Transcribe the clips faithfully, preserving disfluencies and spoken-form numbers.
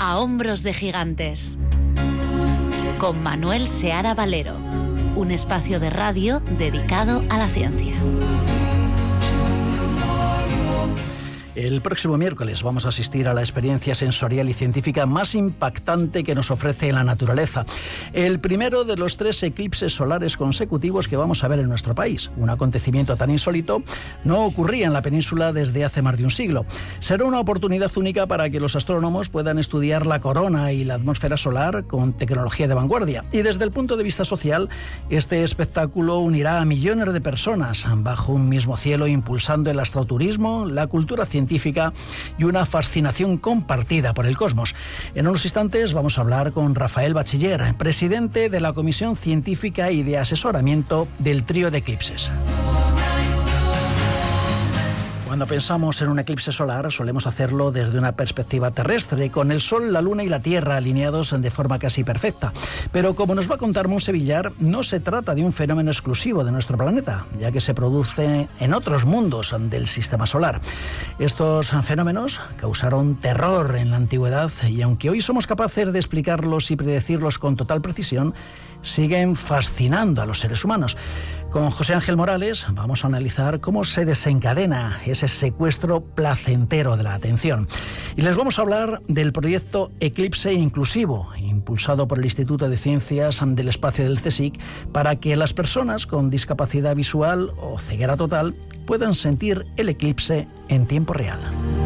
A hombros de gigantes, con Manuel Seara Valero, un espacio de radio dedicado a la ciencia. El próximo miércoles vamos a asistir a la experiencia sensorial y científica más impactante que nos ofrece la naturaleza. El primero de los tres eclipses solares consecutivos que vamos a ver en nuestro país. Un acontecimiento tan insólito no ocurría en la península desde hace más de un siglo. Será una oportunidad única para que los astrónomos puedan estudiar la corona y la atmósfera solar con tecnología de vanguardia. Y desde el punto de vista social, este espectáculo unirá a millones de personas bajo un mismo cielo, impulsando el astroturismo, la cultura científica científica y una fascinación compartida por el cosmos. En unos instantes vamos a hablar con Rafael Bachiller, presidente de la Comisión Científica y de Asesoramiento del Trío de Eclipses. Cuando pensamos en un eclipse solar, solemos hacerlo desde una perspectiva terrestre, con el Sol, la Luna y la Tierra alineados de forma casi perfecta. Pero como nos va a contar Monsevillar, no se trata de un fenómeno exclusivo de nuestro planeta, ya que se produce en otros mundos del sistema solar. Estos fenómenos causaron terror en la antigüedad y aunque hoy somos capaces de explicarlos y predecirlos con total precisión, siguen fascinando a los seres humanos. Con José Ángel Morales vamos a analizar cómo se desencadena ese secuestro placentero de la atención. Y les vamos a hablar del proyecto Eclipse Inclusivo, impulsado por el Instituto de Ciencias del Espacio del CSIC, para que las personas con discapacidad visual o ceguera total puedan sentir el eclipse en tiempo real.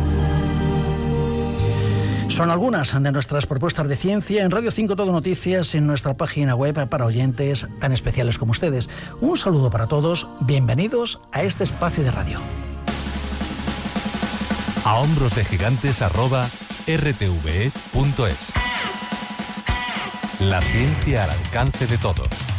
Son algunas de nuestras propuestas de ciencia en Radio cinco Todo Noticias, en nuestra página web para oyentes tan especiales como ustedes. Un saludo para todos, bienvenidos a este espacio de radio. A hombros de gigantes arroba r t v e punto es. La ciencia al alcance de todos.